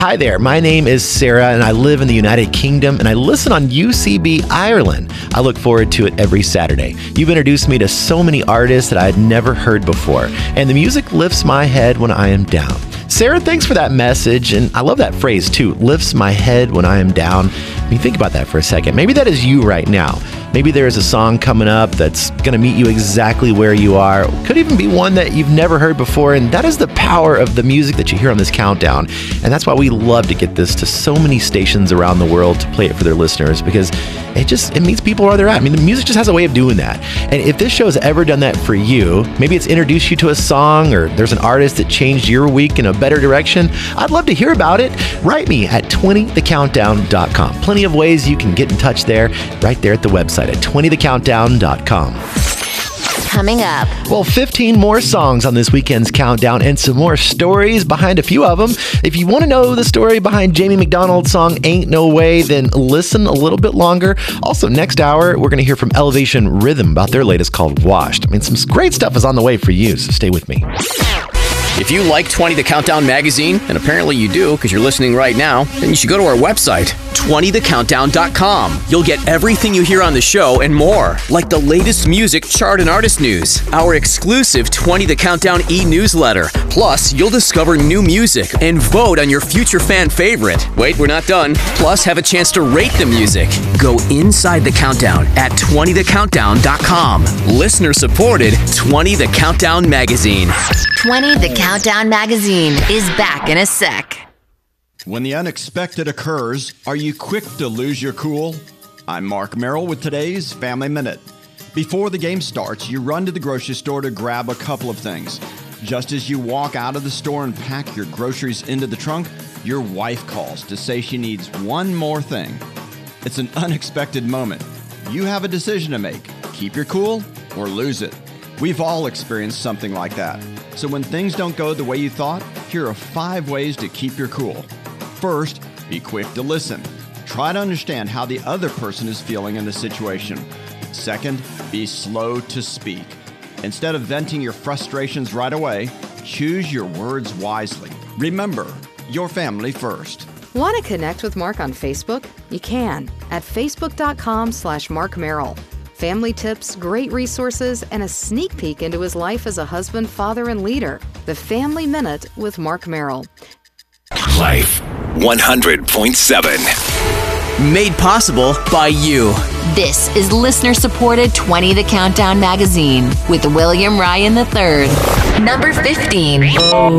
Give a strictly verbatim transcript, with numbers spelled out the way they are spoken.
Hi there, my name is Sarah and I live in the United Kingdom and I listen on U C B Ireland. I look forward to it every Saturday. You've introduced me to so many artists that I had never heard before, and the music lifts my head when I am down. Sarah, thanks for that message, and I love that phrase too, lifts my head when I am down. I mean, think about that for a second. Maybe that is you right now. Maybe there is a song coming up that's going to meet you exactly where you are. Could even be one that you've never heard before, and that is the power of the music that you hear on this countdown. And that's why we love to get this to so many stations around the world to play it for their listeners, because it just it meets people where they're at. I mean, the music just has a way of doing that. And if this show has ever done that for you, maybe it's introduced you to a song, or there's an artist that changed your week in a better direction, I'd love to hear about it. Write me at twenty the countdown dot com. Plenty of ways you can get in touch there, right there at the website at twenty the countdown dot com. Coming up. Well, fifteen more songs on this weekend's countdown and some more stories behind a few of them. If you want to know the story behind Jamie McDonald's song Ain't No Way, then listen a little bit longer. Also, next hour, we're going to hear from Elevation Rhythm about their latest called Washed. I mean, some great stuff is on the way for you, so stay with me. If you like twenty the Countdown magazine, and apparently you do because you're listening right now, then you should go to our website, twenty the countdown dot com. You'll get everything you hear on the show and more, like the latest music, chart, and artist news, our exclusive twenty the Countdown e-newsletter. Plus, you'll discover new music and vote on your future fan favorite. Wait, we're not done. Plus, have a chance to rate the music. Go inside the countdown at twenty the countdown dot com. Listener supported twenty the Countdown magazine. twenty the Countdown magazine is back in a sec. When the unexpected occurs, are you quick to lose your cool? I'm Mark Merrill with today's Family Minute. Before the game starts, you run to the grocery store to grab a couple of things. Just as you walk out of the store and pack your groceries into the trunk, your wife calls to say she needs one more thing. It's an unexpected moment. You have a decision to make. Keep your cool or lose it. We've all experienced something like that. So when things don't go the way you thought, here are five ways to keep your cool. First, be quick to listen. Try to understand how the other person is feeling in the situation. Second, be slow to speak. Instead of venting your frustrations right away, choose your words wisely. Remember, your family first. Want to connect with Mark on Facebook? You can at facebook.com slash Mark Merrill. Family tips, great resources, and a sneak peek into his life as a husband, father, and leader. The Family Minute with Mark Merrill. Life one hundred point seven. Made possible by you. This is listener-supported twenty the Countdown magazine with William Ryan the third. Number fifteen.